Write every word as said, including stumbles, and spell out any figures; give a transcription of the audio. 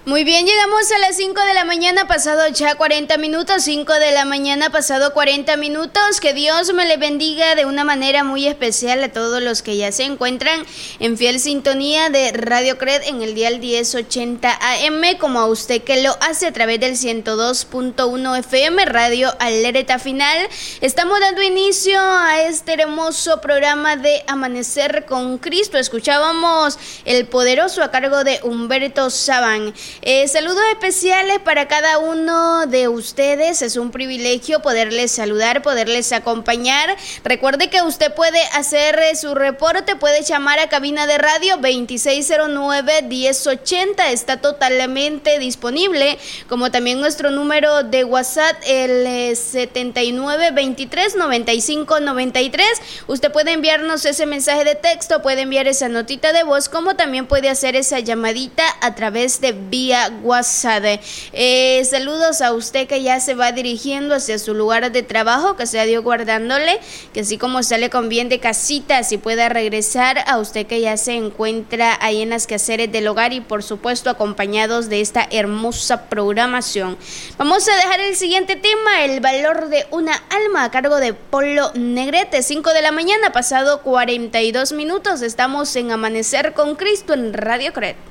Muy bien, llegamos a las cinco de la mañana, pasado ya cuarenta minutos, cinco de la mañana, pasado cuarenta minutos. Que Dios me le bendiga de una manera muy especial a todos los que ya se encuentran en fiel sintonía de Radio Cred en el dial diez ochenta A M, como a usted que lo hace a través del ciento dos punto uno F M, Radio Alerta Final. Estamos dando inicio a este hermoso programa de Amanecer con Cristo. Escuchábamos El Poderoso a cargo de Humberto Sabán. Eh, saludos especiales para cada uno de ustedes. Es un privilegio poderles saludar, poderles acompañar. Recuerde que usted puede hacer eh, su reporte, puede llamar a cabina de radio veintiséis cero nueve, diez ochenta. Está totalmente disponible, como también nuestro número de WhatsApp, el eh, setenta y nueve, veintitrés, noventa y cinco, noventa y tres. Usted puede enviarnos ese mensaje de texto, puede enviar esa notita de voz, como también puede hacer esa llamadita a través de vía WhatsApp. Eh, saludos a usted que ya se va dirigiendo hacia su lugar de trabajo, que sea Dios guardándole, que así como sale con bien de casita, así pueda regresar. A usted que ya se encuentra ahí en las quehaceres del hogar y por supuesto acompañados de esta hermosa programación. Vamos a dejar el siguiente tema, El valor de una alma, a cargo de Polo Negrete. Cinco de la mañana, pasado cuarenta y dos minutos. Estamos en Amanecer con Cristo en Radio Cred.